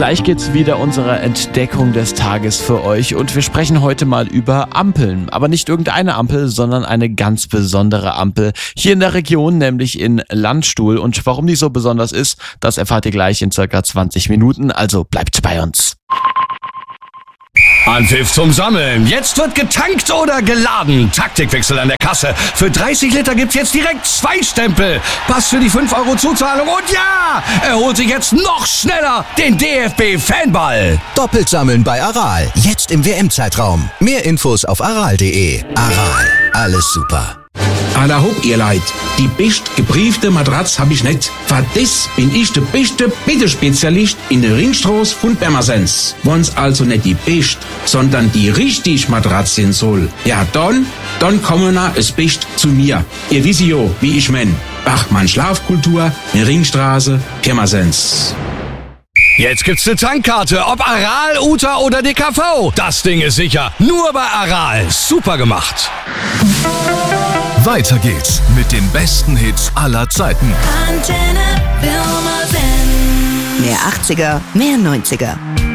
Gleich geht's wieder unserer Entdeckung des Tages für euch und wir sprechen heute mal über Ampeln. Aber nicht irgendeine Ampel, sondern eine ganz besondere Ampel. Hier in der Region, nämlich in Landstuhl. Und warum die so besonders ist, das erfahrt ihr gleich in circa 20 Minuten. Also bleibt bei uns. Anpfiff zum Sammeln. Jetzt wird getankt oder geladen. Taktikwechsel an der Kasse. Für 30 Liter gibt's jetzt direkt 2 Stempel. Pass für die 5 Euro Zuzahlung und ja, er holt sich jetzt noch schneller den DFB-Fanball. Doppelt sammeln bei Aral. Jetzt im WM-Zeitraum. Mehr Infos auf aral.de. Aral. Alles super. Alla hopp, ihr Leid. Die best gebriefte Matratz hab ich nicht. Für das bin ich der beste Bittespezialist in der Ringstraße von Pirmasens. Wenn's also nicht die best, sondern die richtig Matratz sein soll. Ja, dann kommen na es best zu mir. Ihr wisst ja, wie ich mein. Bachmann Schlafkultur, in Ringstraße, Pirmasens. Jetzt gibt's eine Tankkarte, ob Aral, Uta oder DKV. Das Ding ist sicher. Nur bei Aral. Super gemacht. Weiter geht's mit den besten Hits aller Zeiten. Antenne Pirmasens. Mehr 80er, mehr 90er.